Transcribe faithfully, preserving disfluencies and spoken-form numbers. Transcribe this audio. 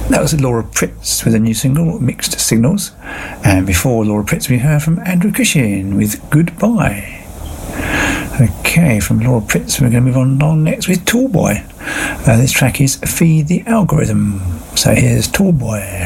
That was Laura Pritz with a new single, Mixed Signals. And before Laura Pritz, we heard from Andrew Cushing with Goodbye. Okay, from Laura Pritz, we're going to move on, on next with Tallboy. Uh, this track is Feed the Algorithm. So here's Tallboy.